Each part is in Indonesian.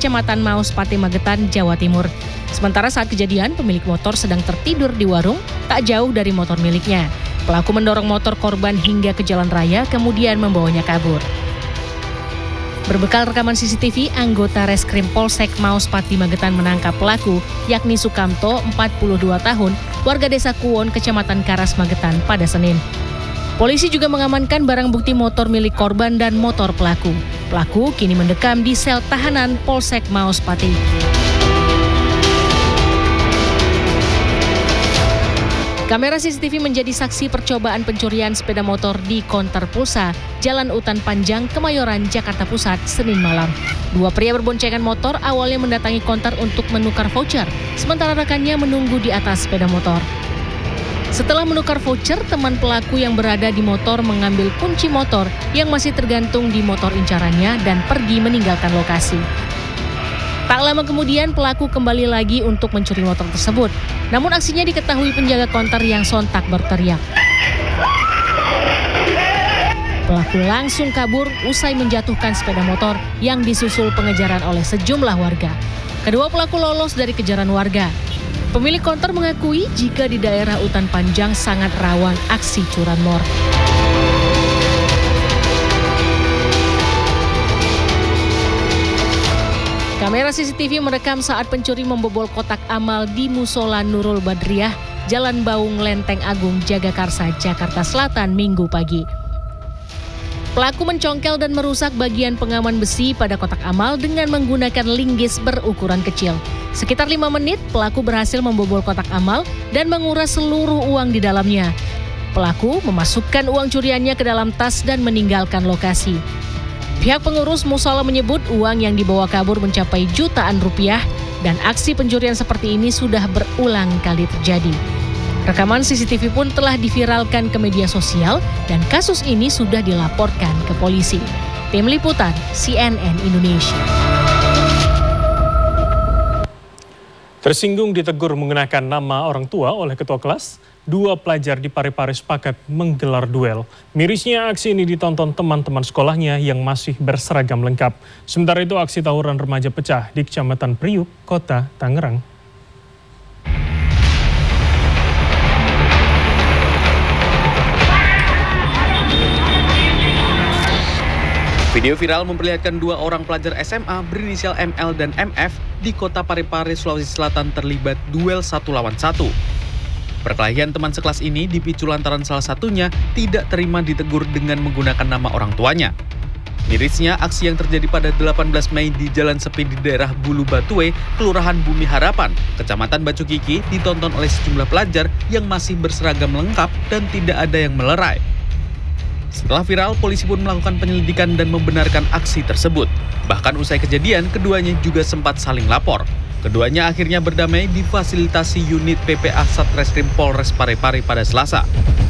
Kecamatan Maus Pati Magetan, Jawa Timur. Sementara saat kejadian, pemilik motor sedang tertidur di warung tak jauh dari motor miliknya. Pelaku mendorong motor korban hingga ke jalan raya, kemudian membawanya kabur. Berbekal rekaman CCTV, anggota Reskrim Polsek Maus Pati Magetan menangkap pelaku, yakni Sukamto, 42 tahun, warga desa Kuwon, Kecamatan Karas, Magetan pada Senin. Polisi juga mengamankan barang bukti motor milik korban dan motor pelaku. Pelaku kini mendekam di sel tahanan Polsek Maus Pati. Kamera CCTV menjadi saksi percobaan pencurian sepeda motor di konter pulsa Jalan Utan Panjang, Kemayoran, Jakarta Pusat, Senin malam. Dua pria berboncengan motor awalnya mendatangi konter untuk menukar voucher, sementara rekannya menunggu di atas sepeda motor. Setelah menukar voucher, teman pelaku yang berada di motor mengambil kunci motor yang masih tergantung di motor incarannya dan pergi meninggalkan lokasi. Tak lama kemudian pelaku kembali lagi untuk mencuri motor tersebut. Namun aksinya diketahui penjaga konter yang sontak berteriak. Pelaku langsung kabur usai menjatuhkan sepeda motor yang disusul pengejaran oleh sejumlah warga. Kedua pelaku lolos dari kejaran warga. Pemilik konter mengakui jika di daerah Utan Panjang sangat rawan aksi curanmor. Kamera CCTV merekam saat pencuri membobol kotak amal di Musola Nurul Badriah, Jalan Baung, Lenteng Agung, Jagakarsa, Jakarta Selatan, Minggu pagi. Pelaku mencongkel dan merusak bagian pengaman besi pada kotak amal dengan menggunakan linggis berukuran kecil. Sekitar 5 menit, pelaku berhasil membobol kotak amal dan menguras seluruh uang di dalamnya. Pelaku memasukkan uang curiannya ke dalam tas dan meninggalkan lokasi. Pihak pengurus musola menyebut uang yang dibawa kabur mencapai jutaan rupiah dan aksi pencurian seperti ini sudah berulang kali terjadi. Rekaman CCTV pun telah diviralkan ke media sosial dan kasus ini sudah dilaporkan ke polisi. Tim Liputan CNN Indonesia. Tersinggung ditegur menggunakan nama orang tua oleh ketua kelas, dua pelajar di Parepare sepakat menggelar duel. Mirisnya aksi ini ditonton teman-teman sekolahnya yang masih berseragam lengkap. Sementara itu aksi tawuran remaja pecah di Kecamatan Priuk, Kota Tangerang. Video viral memperlihatkan dua orang pelajar SMA berinisial ML dan MF di kota Parepare, Sulawesi Selatan terlibat duel 1 lawan 1. Perkelahian teman sekelas ini dipicu lantaran salah satunya tidak terima ditegur dengan menggunakan nama orang tuanya. Mirisnya, aksi yang terjadi pada 18 Mei di Jalan Sepi di daerah Bulu Batue, Kelurahan Bumi Harapan, Kecamatan Bacukiki, ditonton oleh sejumlah pelajar yang masih berseragam lengkap dan tidak ada yang melerai. Setelah viral, polisi pun melakukan penyelidikan dan membenarkan aksi tersebut. Bahkan usai kejadian, keduanya juga sempat saling lapor. Keduanya akhirnya berdamai di fasilitasi unit PPA Satreskrim Polres Parepare pada Selasa.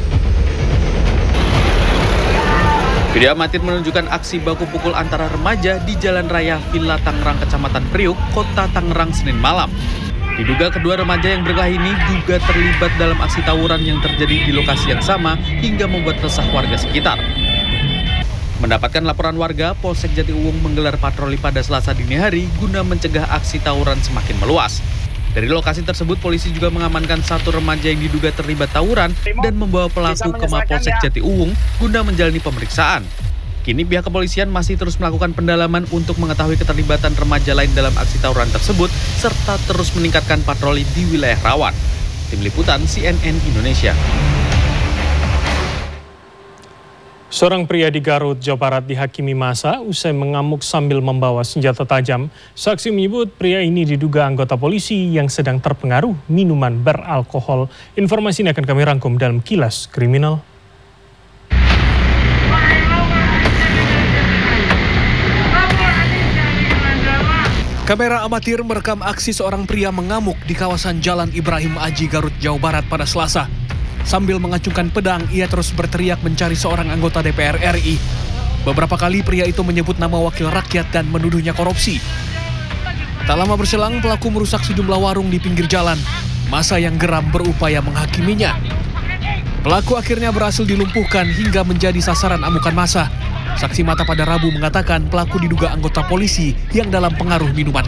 Video amatir menunjukkan aksi baku pukul antara remaja di Jalan Raya Villa Tangerang, Kecamatan Priuk, Kota Tangerang, Senin malam. Diduga kedua remaja yang berkelahi ini juga terlibat dalam aksi tawuran yang terjadi di lokasi yang sama hingga membuat resah warga sekitar. Mendapatkan laporan warga, Polsek Jatiuwung menggelar patroli pada Selasa dini hari guna mencegah aksi tawuran semakin meluas. Dari lokasi tersebut, polisi juga mengamankan satu remaja yang diduga terlibat tawuran dan membawa pelaku ke Mapolsek Jatiuwung guna menjalani pemeriksaan. Kini pihak kepolisian masih terus melakukan pendalaman untuk mengetahui keterlibatan remaja lain dalam aksi tawuran tersebut, serta terus meningkatkan patroli di wilayah rawan. Tim Liputan CNN Indonesia. Seorang pria di Garut, Jawa Barat dihakimi massa usai mengamuk sambil membawa senjata tajam. Saksi menyebut pria ini diduga anggota polisi yang sedang terpengaruh minuman beralkohol. Informasi ini akan kami rangkum dalam Kilas Kriminal. Kamera amatir merekam aksi seorang pria mengamuk di kawasan Jalan Ibrahim Aji, Garut, Jawa Barat pada Selasa. Sambil mengacungkan pedang, ia terus berteriak mencari seorang anggota DPR RI. Beberapa kali pria itu menyebut nama wakil rakyat dan menuduhnya korupsi. Tak lama berselang, pelaku merusak sejumlah warung di pinggir jalan. Massa yang geram berupaya menghakiminya. Pelaku akhirnya berhasil dilumpuhkan hingga menjadi sasaran amukan massa. Saksi mata pada Rabu mengatakan pelaku diduga anggota polisi yang dalam pengaruh minuman